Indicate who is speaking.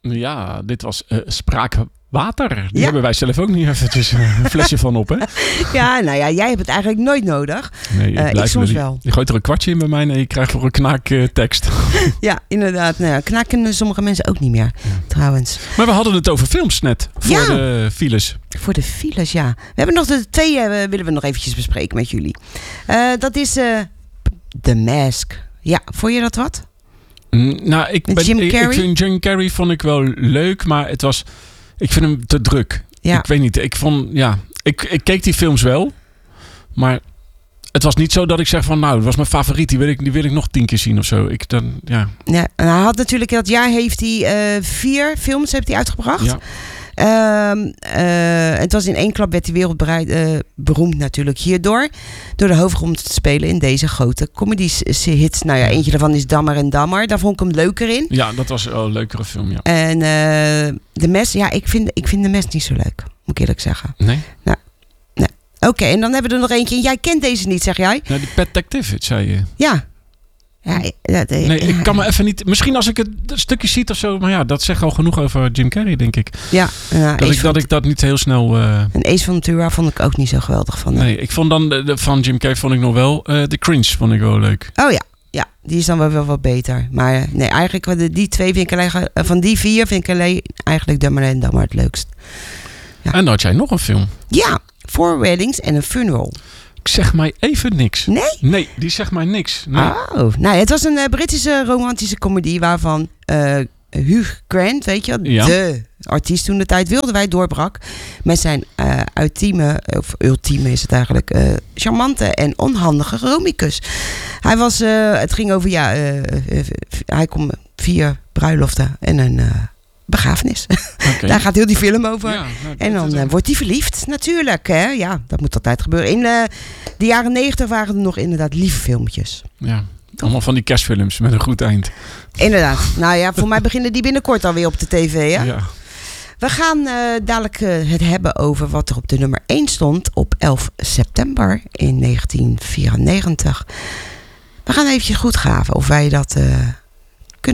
Speaker 1: Ja, dit was Spraakwater. Die hebben wij zelf ook niet eventjes een flesje van op, hè?
Speaker 2: Ja, nou ja, jij hebt het eigenlijk nooit nodig.
Speaker 1: Nee,
Speaker 2: ik soms wel.
Speaker 1: Je gooit er een kwartje in bij mij en je krijgt voor een knaak tekst.
Speaker 2: Ja, inderdaad. Nou ja, knaken sommige mensen ook niet meer, trouwens.
Speaker 1: Maar we hadden het over films net, voor de files.
Speaker 2: Voor de files, ja. We hebben nog de twee, willen we nog eventjes bespreken met jullie. Dat is The Mask. Ja, vond je dat wat?
Speaker 1: Nou, ik vind Jim Carrey vond ik wel leuk, maar ik vind hem te druk. Ja. Ik weet niet, ik keek die films wel, maar het was niet zo dat ik zeg van, nou, dat was mijn favoriet, die wil ik nog 10 keer zien of zo.
Speaker 2: Ja, en hij had natuurlijk, dat jaar heeft hij 4 films heeft hij uitgebracht. Ja. Het was in één klap, werd hij wereldbereid beroemd natuurlijk hierdoor. Door de hoofdrol te spelen in deze grote comedy-hits. Nou ja, eentje daarvan is Dammer en Dammer. Daar vond ik hem leuker in.
Speaker 1: Ja, dat was een leukere film, ja.
Speaker 2: En de Mes, ja, ik vind de Mes niet zo leuk. Moet ik eerlijk zeggen.
Speaker 1: Nee?
Speaker 2: Nou, nee. Oké, en dan hebben we er nog eentje. Jij kent deze niet, zeg jij?
Speaker 1: Nou, die Pet Detective, zei je.
Speaker 2: Ja.
Speaker 1: Nee, ik kan me even niet... Misschien als ik het stukje ziet of zo... Maar ja, dat zegt al genoeg over Jim Carrey, denk ik.
Speaker 2: Ja.
Speaker 1: Dat ik dat niet heel snel...
Speaker 2: En Ace Ventura vond ik ook niet zo geweldig van.
Speaker 1: Nee, ik vond dan... van Jim Carrey vond ik nog wel... The Cringe vond ik wel leuk.
Speaker 2: Oh ja. Ja, die is dan wel wat beter. Maar nee, eigenlijk die twee vind ik van die 4 vind ik eigenlijk Dummer en Dummer het leukst.
Speaker 1: Ja. En dan had jij nog een film.
Speaker 2: Ja, 4 Weddings and a Funeral.
Speaker 1: Ik zeg mij even niks.
Speaker 2: Nee?
Speaker 1: Nee, die zegt mij niks. Nee.
Speaker 2: Oh, nou, het was een Britse romantische comedie waarvan Hugh Grant, weet je, de artiest toen de tijd wilde wij doorbrak met zijn ultieme is het eigenlijk, charmante en onhandige romicus. Het ging over, hij komt 4 bruiloften en een begrafenis. Okay. Daar gaat heel die film over. Ja, en dan wordt hij verliefd, natuurlijk. Hè? Ja, dat moet altijd gebeuren. In de jaren 90 waren er nog inderdaad lieve filmpjes.
Speaker 1: Ja, allemaal van die kerstfilms met een goed eind.
Speaker 2: Inderdaad. Nou ja, voor mij beginnen die binnenkort alweer op de tv. Hè?
Speaker 1: Ja.
Speaker 2: We gaan dadelijk het hebben over wat er op de nummer 1 stond op 11 september in 1994. We gaan eventjes goed graven of wij dat...